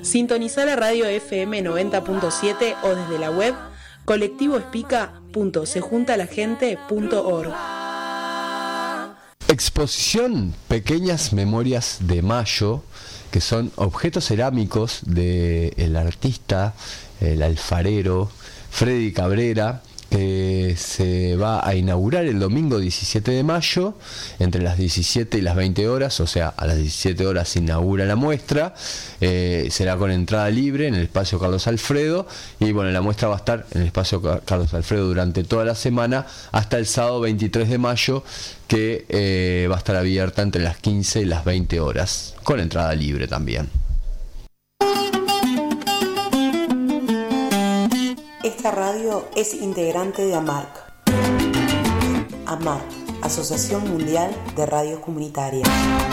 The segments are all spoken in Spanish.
Sintonizá la radio FM 90.7 o desde la web colectivoespica.sejuntalagente.org. Exposición Pequeñas Memorias de Mayo, que son objetos cerámicos del artista, el alfarero Freddy Cabrera, que se va a inaugurar el domingo 17 de mayo entre las 17 y las 20 horas, o sea, a las 17 horas se inaugura la muestra, será con entrada libre en el espacio Carlos Alfredo, y bueno, la muestra va a estar en el espacio Carlos Alfredo durante toda la semana hasta el sábado 23 de mayo, que va a estar abierta entre las 15 y las 20 horas, con entrada libre también. Esta radio es integrante de AMARC. AMARC, Asociación Mundial de Radios Comunitarias.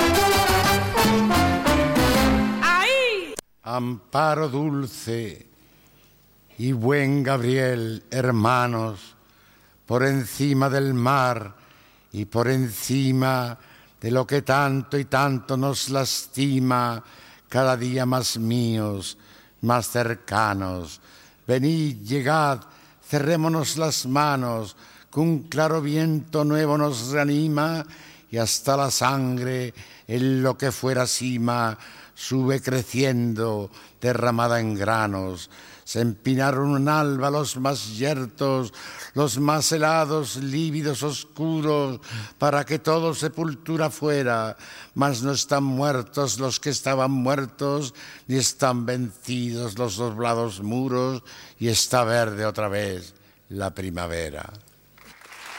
Amparo dulce y buen Gabriel, hermanos, por encima del mar y por encima de lo que tanto y tanto nos lastima, cada día más míos, más cercanos. Venid, llegad, cerrémonos las manos, que un claro viento nuevo nos reanima, y hasta la sangre, en lo que fuera cima, sube creciendo, derramada en granos. Se empinaron en alba los más yertos, los más helados, lívidos, oscuros, para que todo sepultura fuera. Mas no están muertos los que estaban muertos, ni están vencidos los doblados muros, y está verde otra vez la primavera.